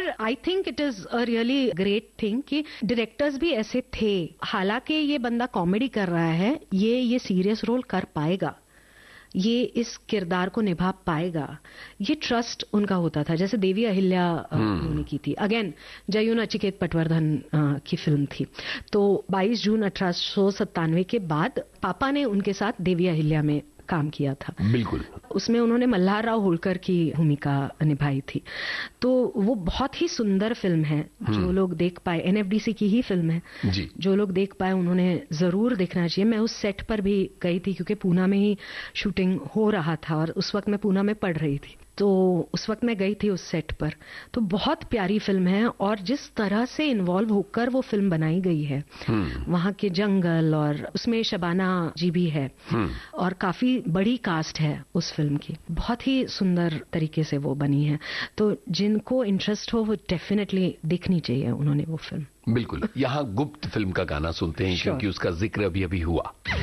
पर I think it is a really great thing कि directors भी ऐसे थे। हालांकि ये बंदा कॉमेडी कर रहा है, ये सीरियस रोल कर पाएगा, ये इस किरदार को निभा पाएगा, ये ट्रस्ट उनका होता था। जैसे देवी अहिल्या उन्होंने की थी, अगेन जयून नचिकेत पटवर्धन की फिल्म थी। तो 22 जून 1897 के बाद पापा ने उनके साथ देवी अहिल्या में काम किया था। बिल्कुल। उसमें उन्होंने मल्हारराव होलकर की भूमिका निभाई थी। तो वो बहुत ही सुंदर फिल्म है, जो लोग देख पाए, एनएफडीसी की ही फिल्म है जी। जो लोग देख पाए उन्होंने जरूर देखना चाहिए। मैं उस सेट पर भी गई थी क्योंकि पूना में ही शूटिंग हो रहा था और उस वक्त मैं पूना में पढ़ रही थी, तो उस वक्त मैं गई थी उस सेट पर। तो बहुत प्यारी फिल्म है और जिस तरह से इन्वॉल्व होकर वो फिल्म बनाई गई है, वहां के जंगल, और उसमें शबाना जी भी है और काफी बड़ी कास्ट है उस फिल्म की, बहुत ही सुंदर तरीके से वो बनी है। तो जिनको इंटरेस्ट हो वो डेफिनेटली देखनी चाहिए उन्होंने वो फिल्म। बिल्कुल। यहाँ गुप्त फिल्म का गाना सुनते हैं क्योंकि उसका जिक्र अभी अभी हुआ।